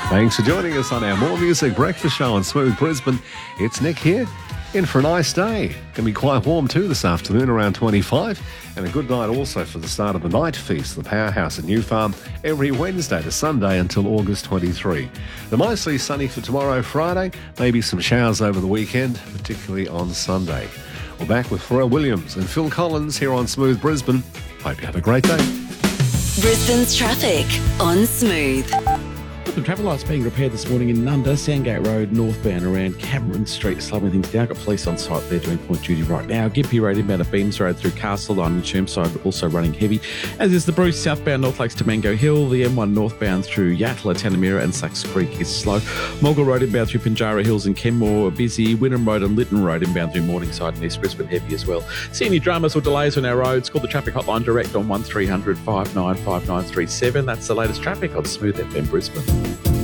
Thanks for joining us on our More Music Breakfast Show on Smooth Brisbane. It's Nick here, in for a nice day. Going to be quite warm too this afternoon, around 25. And a good night also for the start of the Night Feast, the Powerhouse at New Farm, every Wednesday to Sunday until August 23. The mostly sunny for tomorrow, Friday. Maybe some showers over the weekend, particularly on Sunday. We're back with Pharrell Williams and Phil Collins here on Smooth Brisbane. Hope you have a great day. Brisbane's traffic on Smooth. The traffic lights being repaired this morning in Nunda, Sandgate Road, northbound around Cameron Street, slowing things down. Got police on site there doing point duty right now. Gympie Road inbound at Beams Road through Castle Line and Chermside also running heavy, as is the Bruce southbound North Lakes to Mango Hill. The M1 northbound through Yatala, Tanamira and Sacks Creek is slow. Mogul Road inbound through Pinjarra Hills and Kenmore busy. Wynnum Road and Lytton Road inbound through Morningside and East Brisbane heavy as well. See any dramas or delays on our roads? Call the traffic hotline direct on 1300 595937. That's the latest traffic on Smooth FM Brisbane.